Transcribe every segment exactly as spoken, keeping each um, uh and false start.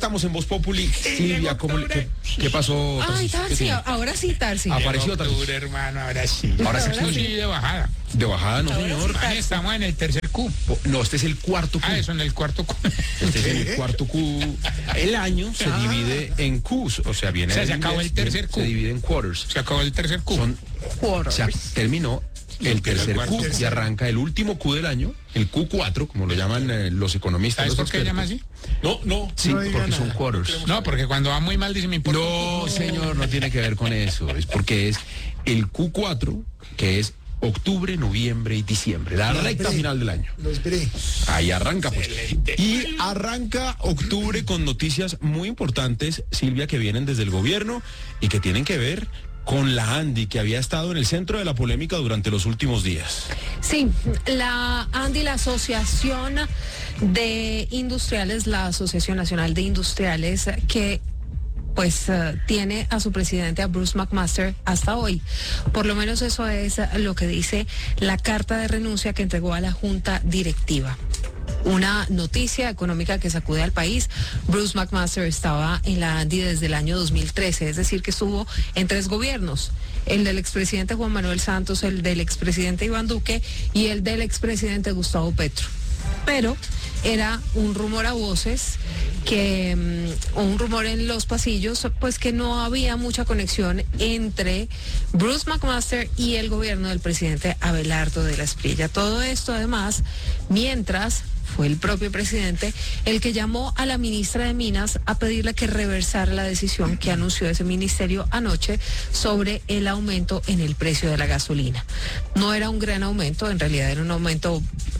estamos en Voz Populi. Silvia, ¿cómo le, qué, ¿qué pasó? Ay, Tarsi, ahora sí, Tarsi. Apareció Tarsi. hermano, ahora sí. Ahora sí, Ahora sí, de bajada. De bajada, no, Ahora señor. sí. Ahí estamos en el tercer Q. No, este es el cuarto Q. Ah, eso en el cuarto Q. Este es el cuarto Q. El año se Ah. divide en Qs, o sea, viene O sea, del se acabó inglés, el tercer viene- Q. Se divide en quarters. Se acabó el tercer Q. Son, se terminó el tercer cuarto. Q y arranca el último Q del año, el Q cuatro, como lo llaman eh, los economistas. ¿Sabes los por qué se llama expertos. así? No, no. Sí, No diga porque son nada. quarters. No, porque cuando va muy mal dice me importa. No, señor, no tiene que ver con eso. Es porque es el Q cuatro, que es octubre, noviembre y diciembre, la recta bre. final del año. Los bre. Ahí arranca, pues. Y arranca octubre con noticias muy importantes, Silvia, que vienen desde el gobierno y que tienen que ver con la ANDI, que había estado en el centro de la polémica durante los últimos días. Sí, la ANDI, la Asociación de Industriales, la Asociación Nacional de Industriales, que pues uh, tiene a su presidente, a Bruce McMaster, hasta hoy. Por lo menos eso es uh, lo que dice la carta de renuncia que entregó a la Junta Directiva. Una noticia económica que sacude al país. Bruce McMaster estaba en la ANDI desde el año dos mil trece, es decir, que estuvo en tres gobiernos. El del expresidente Juan Manuel Santos, el del expresidente Iván Duque y el del expresidente Gustavo Petro. Pero era un rumor a voces, que um, un rumor en los pasillos, pues que no había mucha conexión entre Bruce McMaster y el gobierno del presidente Abelardo de la Espriella. Todo esto, además, mientras fue el propio presidente el que llamó a la ministra de Minas a pedirle que reversara la decisión que anunció ese ministerio anoche sobre el aumento en el precio de la gasolina. No era un gran aumento, en realidad era un aumento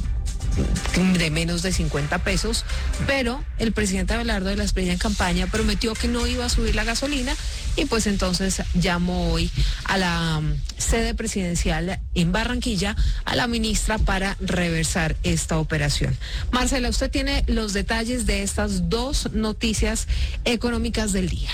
de menos de cincuenta pesos, pero el presidente Abelardo de la Espriella en campaña prometió que no iba a subir la gasolina y pues entonces llamó hoy a la um, sede presidencial en Barranquilla a la ministra para reversar esta operación. Marcela, usted tiene los detalles de estas dos noticias económicas del día.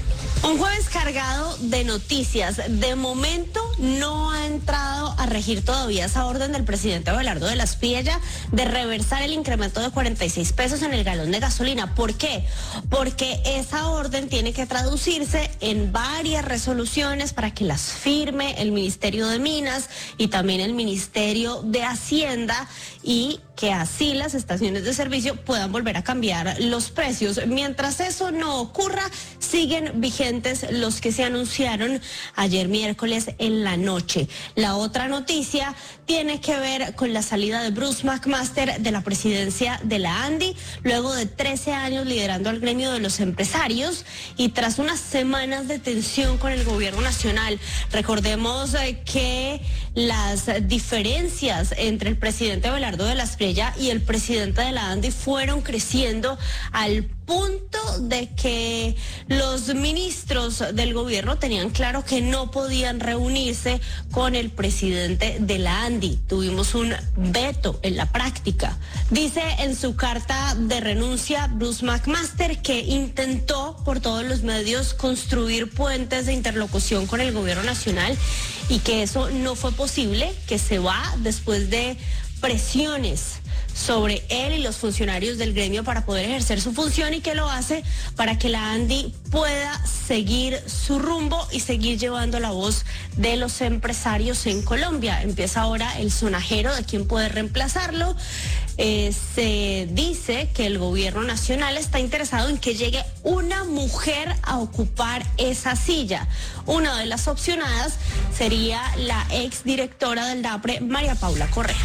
Un jueves cargado de noticias. De momento no ha entrado a regir todavía esa orden del presidente Abelardo de la Espriella de reversar el incremento de cuarenta y seis pesos en el galón de gasolina. ¿Por qué? Porque esa orden tiene que traducirse en varias resoluciones para que las firme el Ministerio de Minas y también el Ministerio de Hacienda, y que así las estaciones de servicio puedan volver a cambiar los precios. Mientras eso no ocurra, siguen vigentes los que se anunciaron ayer miércoles en la noche. La otra noticia tiene que ver con la salida de Bruce McMaster de la presidencia de la ANDI, luego de trece años liderando al gremio de los empresarios y tras unas semanas de tensión con el gobierno nacional. Recordemos eh, que las diferencias entre el presidente Abelardo de la Espriella y el presidente de la ANDI fueron creciendo al punto de que los ministros del gobierno tenían claro que no podían reunirse con el presidente de la ANDI. Tuvimos un veto en la práctica. Dice en su carta de renuncia Bruce McMaster que intentó por todos los medios construir puentes de interlocución con el gobierno nacional y que eso no fue posible, que se va después de presiones sobre él y los funcionarios del gremio para poder ejercer su función, y que lo hace para que la ANDI pueda seguir su rumbo y seguir llevando la voz de los empresarios en Colombia. Empieza ahora el sonajero de quién puede reemplazarlo. Eh, se dice que el gobierno nacional está interesado en que llegue una mujer a ocupar esa silla. Una de las opcionadas sería la exdirectora del DAPRE, María Paula Correa.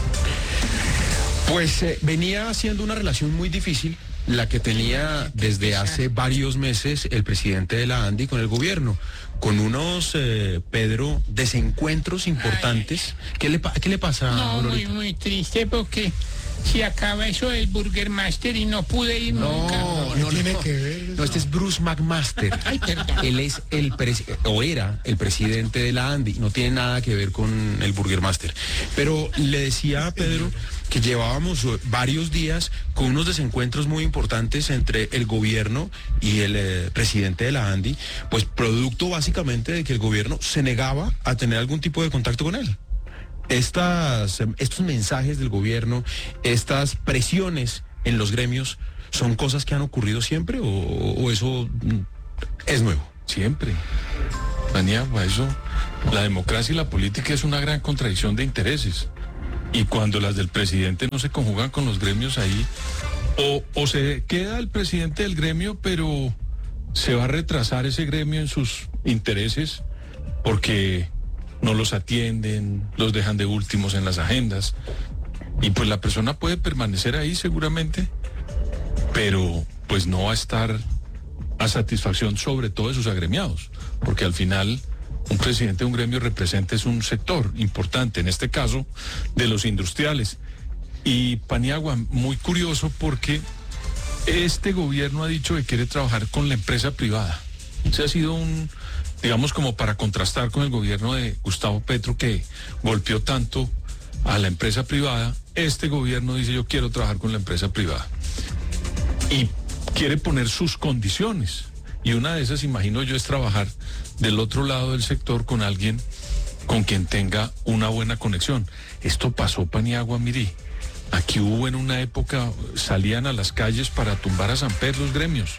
Pues eh, venía siendo una relación muy difícil la que tenía desde hace varios meses el presidente de la ANDI con el gobierno, con unos, eh, Pedro, desencuentros importantes. ¿Qué le, pa- qué le pasa, No, muy, Aurorita? muy triste porque si acaba eso del Burger Master y no pude ir nunca. No, no, tiene no. que ver? No, este es Bruce McMaster. Ay, perdón. Él es el pres- o era el presidente de la ANDI, no tiene nada que ver con el Burger Master. Pero le decía a Pedro que llevábamos varios días con unos desencuentros muy importantes entre el gobierno y el eh, presidente de la ANDI, pues producto básicamente de que el gobierno se negaba a tener algún tipo de contacto con él. Estas, estos mensajes del gobierno, estas presiones en los gremios ¿Son cosas que han ocurrido siempre o, o eso es nuevo? Siempre. Paniagua, eso, la democracia y la política es una gran contradicción de intereses. Y cuando las del presidente no se conjugan con los gremios ahí, o, o se queda el presidente del gremio, pero se va a retrasar ese gremio en sus intereses porque no los atienden, los dejan de últimos en las agendas. Y pues la persona puede permanecer ahí seguramente, pero pues no va a estar a satisfacción sobre todo de sus agremiados, porque al final un presidente de un gremio representa es un sector importante, en este caso de los industriales. Y Paniagua, muy curioso porque este gobierno ha dicho que quiere trabajar con la empresa privada. Ese ha sido un, digamos, como para contrastar con el gobierno de Gustavo Petro, que golpeó tanto a la empresa privada. Este gobierno dice: yo quiero trabajar con la empresa privada. Y quiere poner sus condiciones. Y una de esas, imagino yo, es trabajar del otro lado del sector con alguien con quien tenga una buena conexión. Esto pasó, Paniagua, mire. Aquí hubo en una época, salían a las calles para tumbar a Samper los gremios.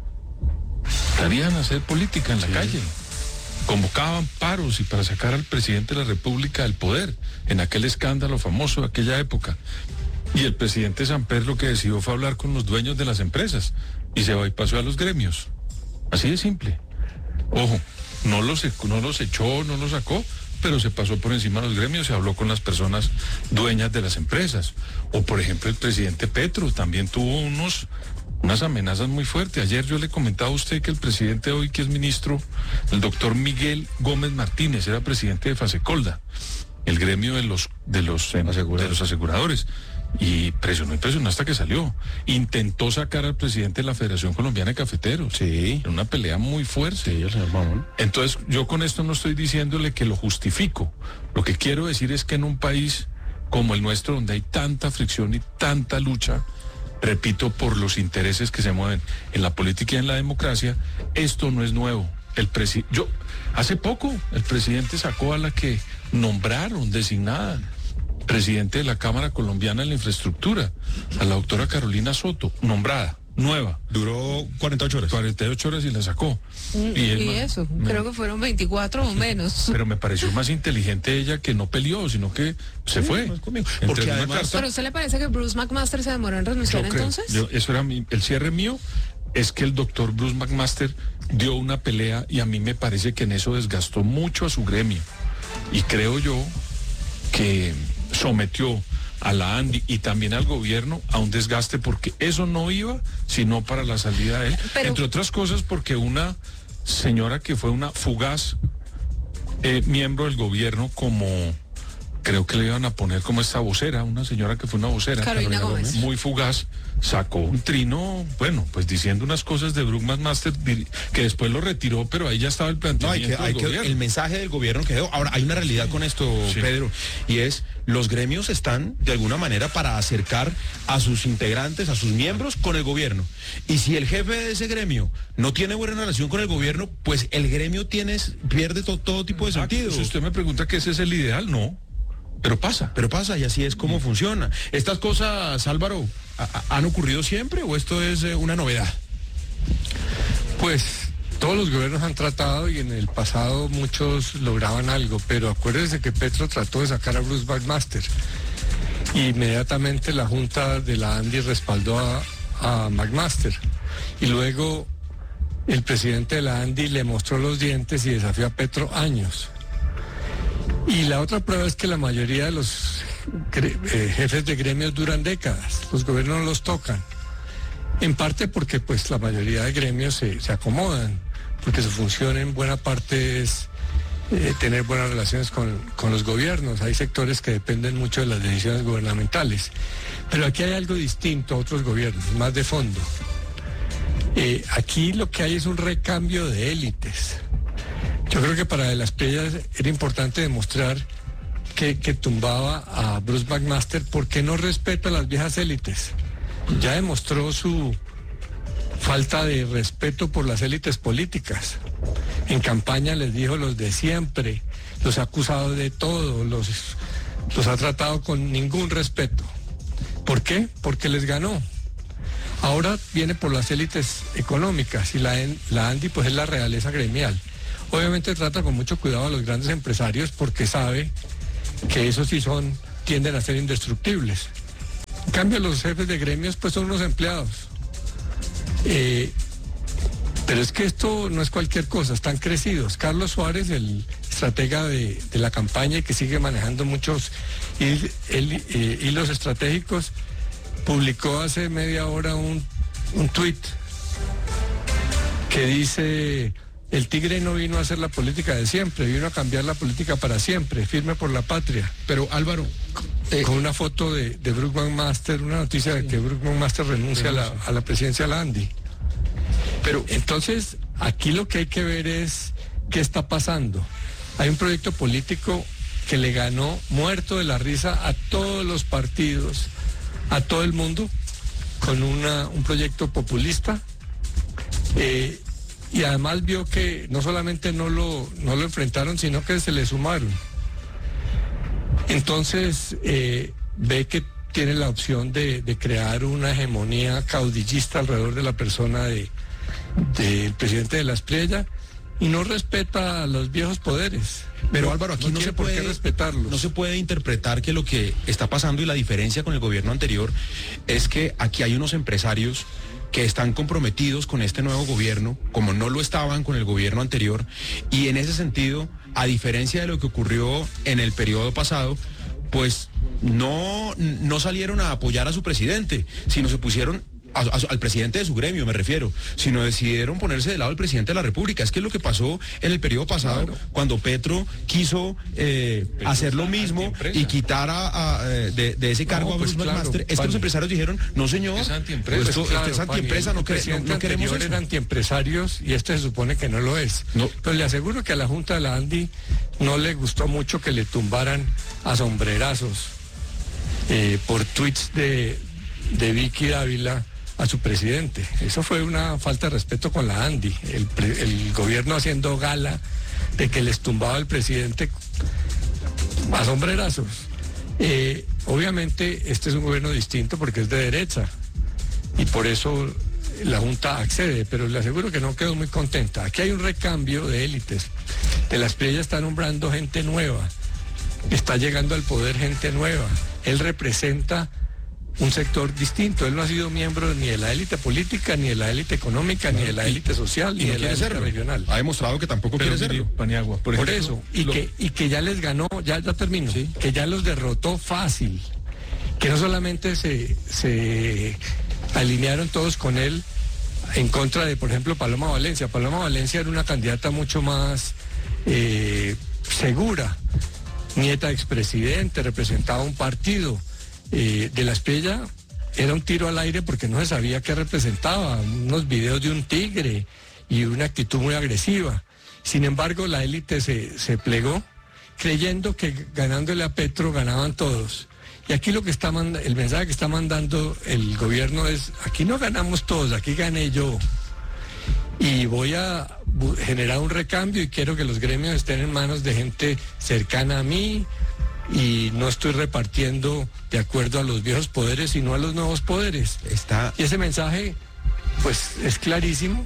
Salían a hacer política en la sí. calle. Convocaban paros y para sacar al presidente de la República del poder, en aquel escándalo famoso de aquella época. Y el presidente Samper lo que decidió fue hablar con los dueños de las empresas y se bypassó a los gremios. Así de simple. Ojo, no los, no los echó, no los sacó, pero se pasó por encima de los gremios y habló con las personas dueñas de las empresas. O por ejemplo el presidente Petro también tuvo unos, unas amenazas muy fuertes. Ayer yo le comentaba a usted que el presidente hoy, que es ministro, el doctor Miguel Gómez Martínez, era presidente de Fasecolda, el gremio de los, de los, de los aseguradores. Y presionó y presionó hasta que salió. Intentó sacar al presidente de la Federación Colombiana de Cafeteros. Sí. En una pelea muy fuerte. Sí, el señor Mamón. Entonces, yo con esto no estoy diciéndole que lo justifico. Lo que quiero decir es que en un país como el nuestro, donde hay tanta fricción y tanta lucha, repito, por los intereses que se mueven en la política y en la democracia, esto no es nuevo. El presi- yo, hace poco, el presidente sacó a la que nombraron, designada presidente de la Cámara Colombiana de la Infraestructura, a la doctora Carolina Soto, nombrada, nueva. Duró cuarenta y ocho horas. cuarenta y ocho horas y la sacó. Mm, y, y eso, me, creo que fueron veinticuatro o menos. Pero me pareció más inteligente ella, que no peleó, sino que se sí, fue. Porque además... ¿Pero a usted le parece que Bruce McMaster se demoró en renunciar yo entonces? Creo, yo, eso era mi, el cierre mío, es que el doctor Bruce McMaster dio una pelea y a mí me parece que en eso desgastó mucho a su gremio. Y creo yo que sometió a la ANDI y también al gobierno a un desgaste, porque eso no iba sino para la salida de él. Pero... entre otras cosas porque una señora que fue una fugaz eh, miembro del gobierno, como creo que le iban a poner como esta vocera, una señora que fue una vocera, Carolina Carolina Gómez, muy fugaz, sacó un trino, bueno, pues diciendo unas cosas de Bruce McMaster que después lo retiró, pero ahí ya estaba el planteamiento no, hay que, hay del que, el mensaje del gobierno quedó. Ahora, hay una realidad con esto, sí. Pedro, y es, los gremios están de alguna manera para acercar a sus integrantes, a sus miembros con el gobierno. Y si el jefe de ese gremio no tiene buena relación con el gobierno, pues el gremio tiene, pierde to, todo tipo de sentido. Ah, si usted me pregunta que ese es el ideal, no. Pero pasa. Pero pasa, y así es como mm. funciona. ¿Estas cosas, Álvaro, han ocurrido siempre o esto es eh, una novedad? Pues todos los gobiernos han tratado y en el pasado muchos lograban algo, pero acuérdense que Petro trató de sacar a Bruce McMaster. Inmediatamente la Junta de la ANDI respaldó a, a McMaster. Y luego el presidente de la ANDI le mostró los dientes y desafió a Petro años. Y la otra prueba es que la mayoría de los eh, jefes de gremios duran décadas, los gobiernos no los tocan, en parte porque pues la mayoría de gremios se, se acomodan, porque su función en buena parte es eh, tener buenas relaciones con, con los gobiernos. Hay sectores que dependen mucho de las decisiones gubernamentales, pero aquí hay algo distinto a otros gobiernos, más de fondo. Eh, aquí lo que hay es un recambio de élites. Yo creo que para De las Piedras era importante demostrar que, que tumbaba a Bruce McMaster porque no respeta a las viejas élites. Ya demostró su falta de respeto por las élites políticas. En campaña les dijo los de siempre, los ha acusado de todo, los, los ha tratado con ningún respeto. ¿Por qué? Porque les ganó. Ahora viene por las élites económicas y la, la ANDI pues es la realeza gremial. Obviamente trata con mucho cuidado a los grandes empresarios porque sabe que esos sí son, tienden a ser indestructibles. En cambio los jefes de gremios pues son unos empleados. Eh, pero es que esto no es cualquier cosa, están crecidos. Carlos Suárez, el estratega de, de la campaña y que sigue manejando muchos hil, el, eh, hilos estratégicos, publicó hace media hora un, un tuit que dice: el tigre no vino a hacer la política de siempre, vino a cambiar la política para siempre, firme por la patria. Pero Álvaro, eh, con una foto de, de Brook McMaster, una noticia de que Brook McMaster renuncia a la, a la presidencia de la ANDI. Pero entonces, aquí lo que hay que ver es qué está pasando. Hay un proyecto político que le ganó muerto de la risa a todos los partidos, a todo el mundo, con una, un proyecto populista. Eh, y además vio que no solamente no lo, no lo enfrentaron, sino que se le sumaron. Entonces, eh, ve que tiene la opción de, de crear una hegemonía caudillista alrededor de la persona de del presidente de la Espriella y no respeta a los viejos poderes. Pero Álvaro, aquí no, no se puede por qué respetarlos. No se puede interpretar que lo que está pasando y la diferencia con el gobierno anterior es que aquí hay unos empresarios que están comprometidos con este nuevo gobierno, como no lo estaban con el gobierno anterior, y en ese sentido, a diferencia de lo que ocurrió en el periodo pasado, pues no, no salieron a apoyar a su presidente, sino se pusieron A, a, al presidente de su gremio, me refiero, sino decidieron ponerse del lado del presidente de la República. Es que es lo que pasó en el periodo pasado, claro, cuando Petro quiso eh, Petro hacer lo mismo y quitar a, a, de, de ese cargo no, a Bruce pues McMaster. Claro, es que los empresarios dijeron, no señor, es antiempresa, esto, claro, esto es antiempresa, no, que, no, no queremos eso. Eran antiempresarios y este se supone que no lo es. No. Pero le aseguro que a la Junta de la ANDI no le gustó mucho que le tumbaran a sombrerazos eh, por tweets de, de Vicky Dávila a su presidente. Eso fue una falta de respeto con la ANDI, el, el gobierno haciendo gala de que les tumbaba al presidente a sombrerazos. Eh, obviamente este es un gobierno distinto porque es de derecha y por eso la Junta accede, pero le aseguro que no quedó muy contenta. Aquí hay un recambio de élites. De la Espriella está nombrando gente nueva, está llegando al poder gente nueva. Él representa un sector distinto. Él no ha sido miembro ni de la élite política, ni de la élite económica, ni de la élite social, ni no de la élite serlo. regional. Ha demostrado que tampoco Pero quiere serlo. Paniagua, por, por ejemplo, eso, y, lo... que, y que ya les ganó, ya, ya termino, ¿sí? Que ya los derrotó fácil, que no solamente se, se alinearon todos con él en contra de, por ejemplo, Paloma Valencia. Paloma Valencia era una candidata mucho más eh, segura, nieta de expresidente, representaba un partido. Eh, de la Espriella era un tiro al aire porque no se sabía qué representaba, unos videos de un tigre y una actitud muy agresiva. Sin embargo, la élite se, se plegó creyendo que ganándole a Petro ganaban todos. Y aquí lo que está manda, el mensaje que está mandando el gobierno es: aquí no ganamos todos, aquí gané yo. Y voy a generar un recambio y quiero que los gremios estén en manos de gente cercana a mí, y no estoy repartiendo de acuerdo a los viejos poderes, sino a los nuevos poderes. Está... Y ese mensaje, pues, es clarísimo.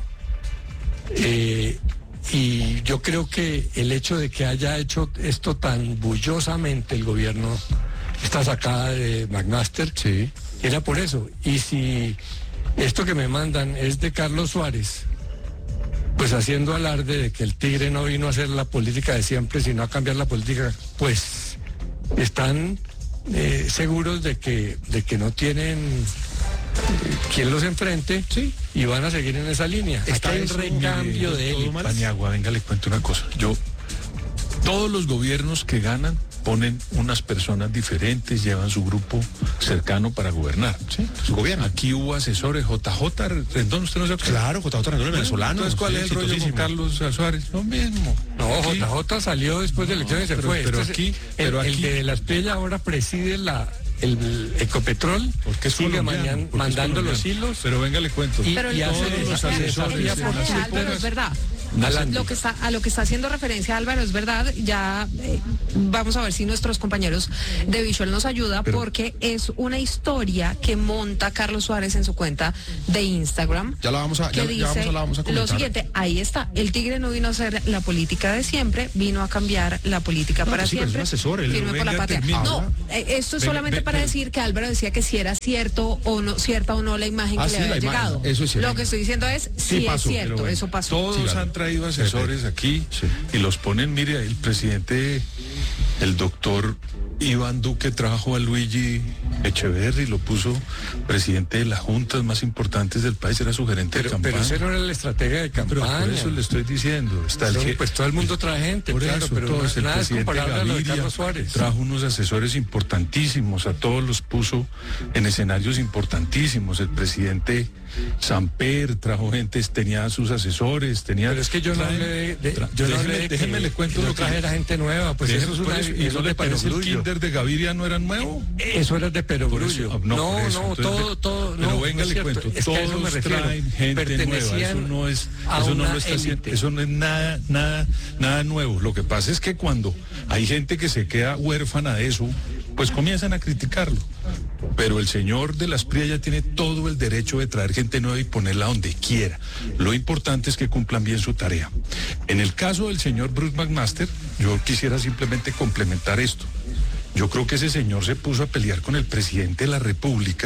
Eh, y yo creo que el hecho de que haya hecho esto tan bullosamente el gobierno, esta sacada de McMaster, sí, era por eso. Y si esto que me mandan es de Carlos Suárez, pues haciendo alarde de que el tigre no vino a hacer la política de siempre, sino a cambiar la política, pues están eh, seguros de que, de que no tienen eh, quien los enfrente, sí, y van a seguir en esa línea. Está hay un recambio de él. Paniagua, venga, le cuento una cosa. Yo, todos los gobiernos que ganan ponen unas personas diferentes, llevan su grupo cercano para gobernar. Sí, su gobierno. Aquí hubo asesores, J J Rendón, ¿usted no se acuerda? Claro, J J Rendón, el venezolano. Entonces, ¿cuál sí, es el rollo con Carlos Suárez? Lo mismo. No, aquí, J J salió después de elecciones y se pero, fue. Pero este aquí, el, pero el aquí, de la Espriella ahora preside la el Ecopetrol, porque es sigue mañana, mandando es los hilos. Pero venga, le cuento. Y, pero y hace los asesores. Álvaro, es verdad. Lo que está, a lo que está haciendo referencia Álvaro es verdad. Ya eh, vamos a ver si nuestros compañeros de Visual nos ayuda, Pero, porque es una historia que monta Carlos Suárez en su cuenta de Instagram. Ya la vamos a, que ya, dice ya vamos a, la vamos a comentar. lo siguiente, ahí está, el tigre no vino a hacer la política de siempre, vino a cambiar la política No, para pues sí, pero es siempre. un asesor, él- Firme por la venga, patria. termina. No, eh, esto es Venga, solamente ve- para ve- decir que Álvaro decía que si era cierto o no, cierta o no la imagen Ah, que sí, le la había imagen, llegado. eso es cierto. Lo que estoy diciendo es Sí si pasó, es pero cierto, bueno. eso pasó. Todos Sí, claro. han traído asesores aquí y los ponen, mire, el presidente, el doctor Iván Duque trajo a Luigi Echeverri, lo puso presidente de las juntas más importantes del país, era su gerente Pero, de campaña. pero ese no era la estrategia de Pero campaña. por eso le estoy diciendo. Está el Eso, que- pues todo el mundo trae gente, Por claro, eso, pero todos, no- el nada es presidente comparable a lo de Gaviria Carlos Suárez. trajo unos asesores importantísimos, a todos los puso en escenarios importantísimos. El presidente Samper trajo gente, tenía sus asesores, tenía... Pero es que yo no trae- hablé de, de- tra- yo no déjeme, hablé de déjeme que le cuento no lo que... trajera gente nueva, pues Déjeme, eso es por una, eso, ¿y eso no es le de parece el perogrullo. kinder de Gaviria no era nuevo? Eso era de Por perogrullo. eso, No, no, por eso. no, Entonces, todo, todo, pero no, venga, no es le cierto. cuento, Es que a eso me todos refiero. traen gente nueva, eso Pertenecían no es, a eso no una lo está haciendo, élite. eso no es nada, nada, nada nuevo. Lo que pasa es que cuando hay gente que se queda huérfana de eso, pues comienzan a criticarlo. Pero el señor de las Pría ya tiene todo el derecho de traer gente nueva y ponerla donde quiera. Lo importante es que cumplan bien su tarea. En el caso del señor Bruce McMaster, yo quisiera simplemente complementar esto. Yo creo que ese señor se puso a pelear con el presidente de la República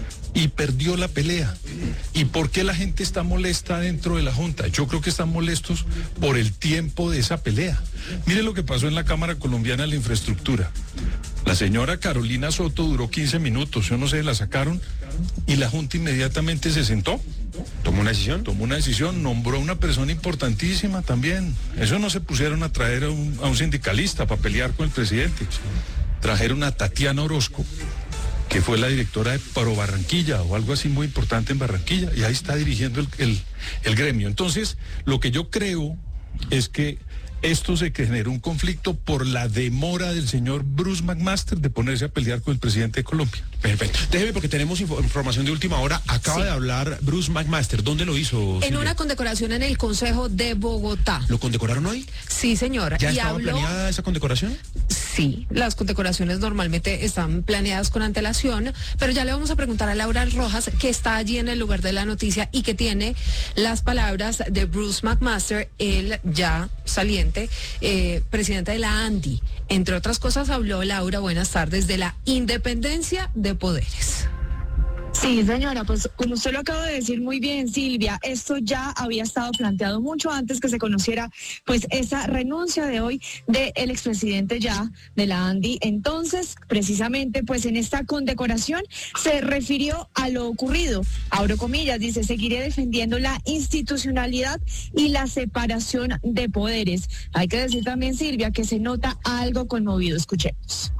y perdió la pelea. ¿Y por qué la gente está molesta dentro de la Junta? Yo creo que están molestos por el tiempo de esa pelea. Mire lo que pasó en la Cámara Colombiana de la Infraestructura. La señora Carolina Soto duró quince minutos, yo no sé, la sacaron y la Junta inmediatamente se sentó. ¿Tomó una decisión? Tomó una decisión, nombró a una persona importantísima también. Eso no se pusieron a traer a un, a un sindicalista para pelear con el presidente. Trajeron a Tatiana Orozco, que fue la directora de Pro Barranquilla o algo así muy importante en Barranquilla, y ahí está dirigiendo el, el, el gremio. Entonces, lo que yo creo es que esto se generó un conflicto por la demora del señor Bruce McMaster de ponerse a pelear con el presidente de Colombia. Perfecto. Déjeme, porque tenemos info- información de última hora. Acaba Sí. de hablar Bruce McMaster. ¿Dónde lo hizo? En Silvia? una condecoración en el Consejo de Bogotá. ¿Lo condecoraron hoy? Sí, señora. ¿Ya y estaba habló, planeada esa condecoración? Sí, las condecoraciones normalmente están planeadas con antelación, pero ya le vamos a preguntar a Laura Rojas, que está allí en el lugar de la noticia y que tiene las palabras de Bruce McMaster, el ya saliente eh, presidente de la ANDI. Entre otras cosas, habló Laura, buenas tardes, de la independencia de poderes. Sí, señora, pues como usted lo acaba de decir muy bien, Silvia, esto ya había estado planteado mucho antes que se conociera pues esa renuncia de hoy del expresidente ya de la ANDI. Entonces, precisamente pues en esta condecoración se refirió a lo ocurrido. Abro comillas, dice, seguiré defendiendo la institucionalidad y la separación de poderes. Hay que decir también, Silvia, que se nota algo conmovido. Escuchemos.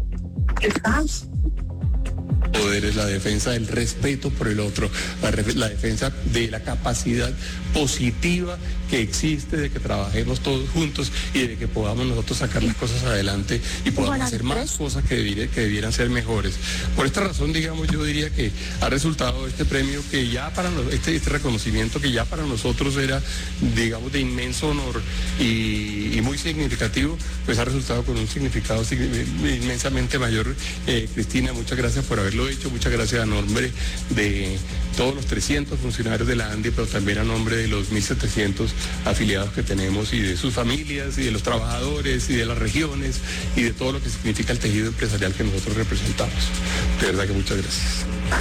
¿Estás? Poder es la defensa del respeto por el otro, la, re- la defensa de la capacidad positiva que existe de que trabajemos todos juntos y de que podamos nosotros sacar las cosas adelante y podamos hacer más cosas que, debiera- que debieran ser mejores. Por esta razón, digamos, yo diría que ha resultado este premio que ya para nos- este, este reconocimiento que ya para nosotros era, digamos, de inmenso honor y, y muy significativo, pues ha resultado con un significado signi- inmensamente mayor. Eh, Cristina, muchas gracias por haberlo hecho, muchas gracias a nombre de todos los trescientos funcionarios de la ANDI, pero también a nombre de los mil setecientos afiliados que tenemos y de sus familias y de los trabajadores y de las regiones y de todo lo que significa el tejido empresarial que nosotros representamos. De verdad que muchas gracias.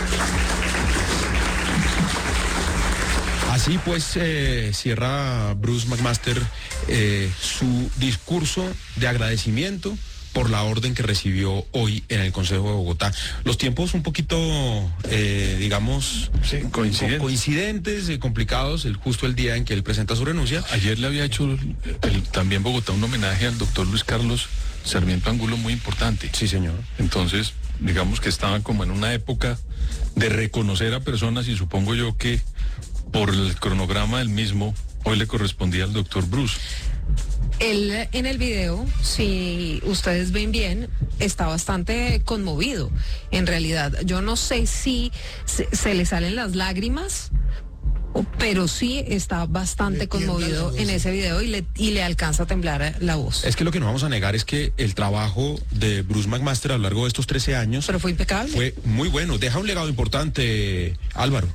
Así pues, eh, cierra Bruce McMaster eh, su discurso de agradecimiento por la orden que recibió hoy en el Consejo de Bogotá. Los tiempos un poquito, eh, digamos, Sí, coincidentes. co- coincidentes, eh, complicados, el, justo el día en que él presenta su renuncia. Ayer le había hecho el- también Bogotá un homenaje al doctor Luis Carlos Sarmiento Angulo muy importante. Sí, señor. Entonces, digamos que estaban como en una época de reconocer a personas y supongo yo que por el cronograma del mismo, hoy le correspondía al doctor Bruce. Él en el video, si ustedes ven bien, está bastante conmovido. En realidad, yo no sé si se, se le salen las lágrimas pero sí está bastante conmovido en ese video y le, y le alcanza a temblar la voz. Es que lo que no vamos a negar es que el trabajo de Bruce McMaster a lo largo de estos trece años... Pero fue impecable. Fue muy bueno. Deja un legado importante, Álvaro.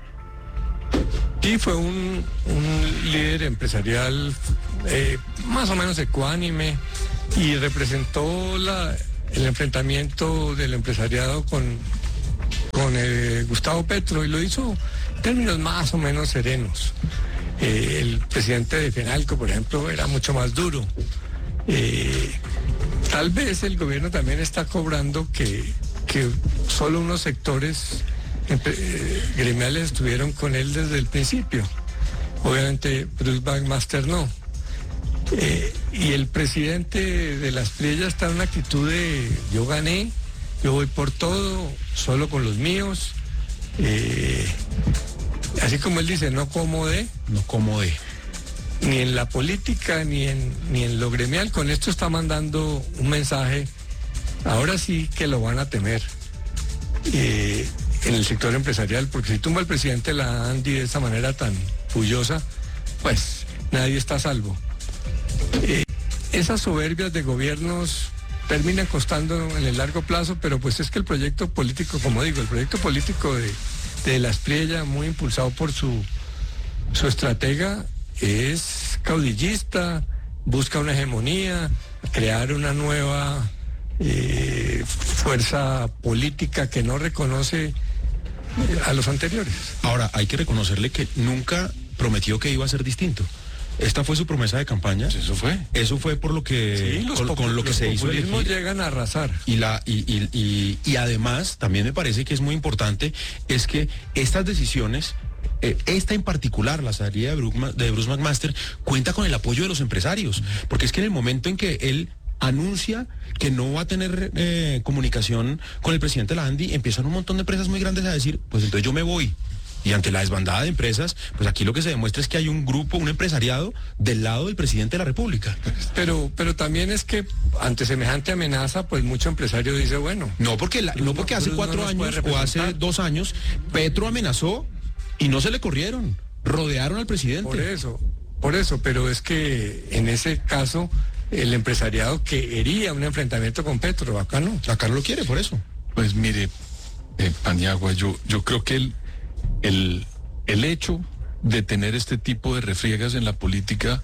Sí, fue un, un líder empresarial eh, más o menos ecuánime y representó la, el enfrentamiento del empresariado con, con eh, Gustavo Petro y lo hizo en términos más o menos serenos. Eh, el presidente de Fenalco, por ejemplo, era mucho más duro. Eh, tal vez el gobierno también está cobrando que, que solo unos sectores gremiales estuvieron con él desde el principio. Obviamente Bruce McMaster no. Eh, y el presidente de las Priellas está en una actitud de yo gané, yo voy por todo, solo con los míos. Eh, así como él dice, no como de. No como de. Ni en la política, ni en, ni en lo gremial. Con esto está mandando un mensaje. Ahora sí que lo van a temer. Eh, en el sector empresarial, porque si tumba el presidente la ANDI de esa manera tan bullosa, pues nadie está a salvo. Eh, esas soberbias de gobiernos terminan costando en el largo plazo, pero pues es que el proyecto político, como digo, el proyecto político de, de Las Priellas, muy impulsado por su, su estratega, es caudillista, busca una hegemonía, crear una nueva eh, fuerza política que no reconoce a los anteriores. Ahora, hay que reconocerle que nunca prometió que iba a ser distinto. Esta fue su promesa de campaña. Pues eso fue. Eso fue por lo que, sí, los con, con lo que los se hizo populismos elegir. llegan a arrasar. Y, la, y, y, y, y además, también me parece que es muy importante, es que estas decisiones, eh, esta en particular, la salida de Bruce, de Bruce McMaster, cuenta con el apoyo de los empresarios. Porque es que en el momento en que él anuncia que no va a tener eh, comunicación con el presidente de la ANDI, empiezan un montón de empresas muy grandes a decir, pues entonces yo me voy. Y ante la desbandada de empresas, pues aquí lo que se demuestra es que hay un grupo, un empresariado del lado del presidente de la República. Pero, pero también es que ante semejante amenaza, pues mucho empresario dice, bueno. No porque, la, no porque hace cuatro no años o hace dos años, Petro amenazó y no se le corrieron, rodearon al presidente. Por eso, por eso, pero es que en ese caso el empresariado quería un enfrentamiento con Petro, acá no. Acá no lo quiere, por eso. Pues mire, eh, Paniagua, yo, yo creo que el, el, el hecho de tener este tipo de refriegas en la política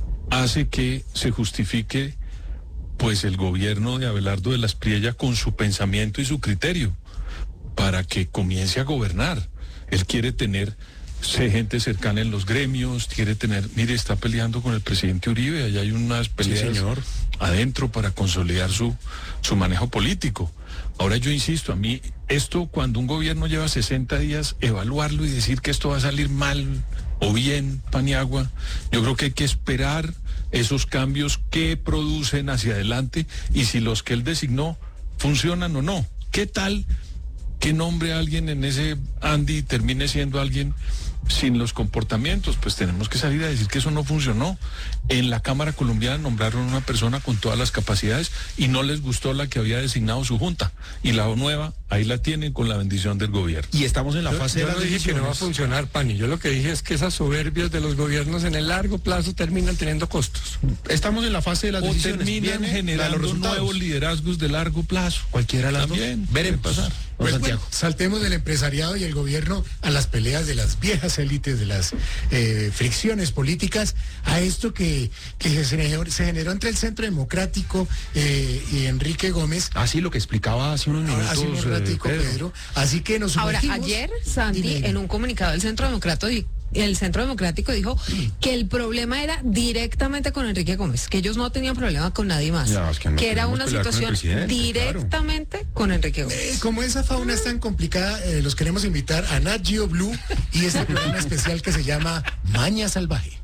hace que se justifique pues el gobierno de Abelardo de las Priellas con su pensamiento y su criterio para que comience a gobernar. Él quiere tener sé, gente cercana en los gremios, quiere tener, mire, está peleando con el presidente Uribe, allá hay unas peleas sí, señor. adentro para consolidar su, su manejo político. Ahora yo insisto, a mí esto cuando un gobierno lleva sesenta días, evaluarlo y decir que esto va a salir mal o bien, Paniagua, yo creo que hay que esperar esos cambios que producen hacia adelante y si los que él designó funcionan o no. ¿Qué tal que nombre a alguien en ese Andy y termine siendo alguien sin los comportamientos? Pues tenemos que salir a decir que eso no funcionó. En la Cámara Colombiana nombraron una persona con todas las capacidades y no les gustó la que había designado su junta. Y la nueva, ahí la tienen con la bendición del gobierno. Y estamos en la yo, fase yo de no las dije decisiones. que no va a funcionar, Pani. Yo lo que dije es que esas soberbias de los gobiernos en el largo plazo terminan teniendo costos. Estamos en la fase de las O decisiones. terminan Viene generando los nuevos liderazgos de largo plazo. Cualquiera de las También dos. Veremos. puede pasar. Pues Santiago. bueno, saltemos del empresariado y el gobierno a las peleas de las viejas élites, de las eh, fricciones políticas, a esto que, que se, generó, se generó entre el Centro Democrático eh, y Enrique Gómez. Ah, sí, lo que explicaba hace unos minutos. Hace un ratico, eh, Pedro. Pedro. Así que nos Ahora, sumergimos. ayer, Santi, Dime. en un comunicado del Centro Democrático, el Centro Democrático dijo que el problema era directamente con Enrique Gómez, que ellos no tenían problema con nadie más, Ya, es que no que era queremos una pelear con el situación presidente, directamente con Enrique Gómez. Eh, como esa fauna es tan complicada, eh, los queremos invitar a Nat Geo Blue y este programa especial que se llama Maña Salvaje.